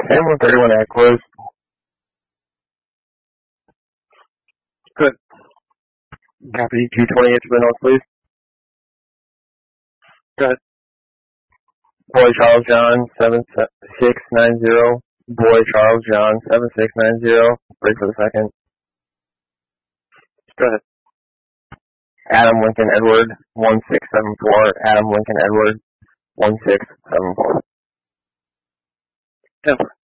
Sam 131 at close. Good. Copy 228 to the north, please. Good. Boy Charles John 7690. Boy Charles John 7690. Break for the second. Good. Adam Lincoln Edward 1674. Adam Lincoln Edward 1674. 10-4.